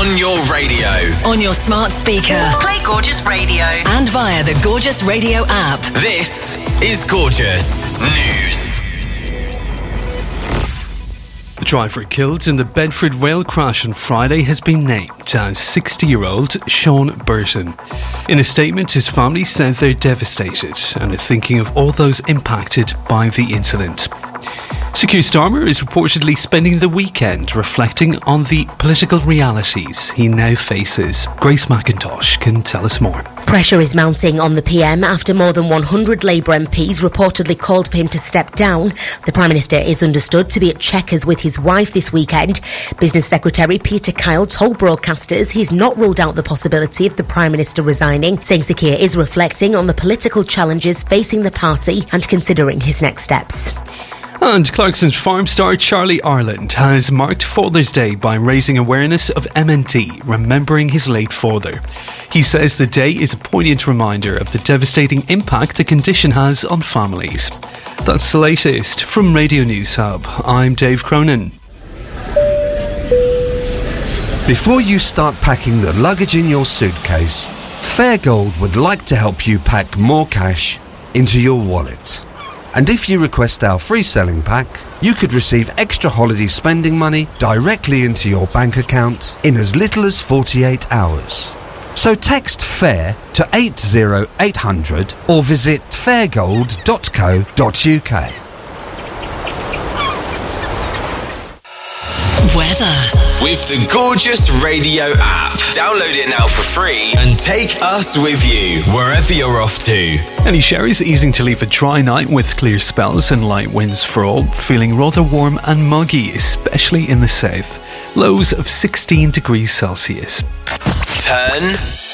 On your radio. On your smart speaker. Play Gorgeous Radio. And via the Gorgeous Radio app. This is Gorgeous News. The driver killed in the Bedford rail crash on Friday has been named as 60-year-old Sean Burton. In a statement, his family said they're devastated and are thinking of all those impacted by the incident. Sir Keir Starmer is reportedly spending the weekend reflecting on the political realities he now faces. Grace McIntosh can tell us more. Pressure is mounting on the PM after more than 100 Labour MPs reportedly called for him to step down. The Prime Minister is understood to be at Chequers with his wife this weekend. Business Secretary Peter Kyle told broadcasters he's not ruled out the possibility of the Prime Minister resigning, saying Sir Keir is reflecting on the political challenges facing the party and considering his next steps. And Clarkson's Farm star Charlie Ireland has marked Father's Day by raising awareness of MND, remembering his late father. He says the day is a poignant reminder of the devastating impact the condition has on families. That's the latest from Radio News Hub. I'm Dave Cronin. Before you start packing the luggage in your suitcase, Fairgold would like to help you pack more cash into your wallet. And if you request our free selling pack, you could receive extra holiday spending money directly into your bank account in as little as 48 hours. So text FAIR to 80800 or visit fairgold.co.uk. Weather. With the Gorgeous Radio app. Download it now for free and take us with you wherever you're off to. Any showers easing to leave a dry night with clear spells and light winds for all. Feeling rather warm and muggy, especially in the south. Lows of 16 degrees Celsius. Turn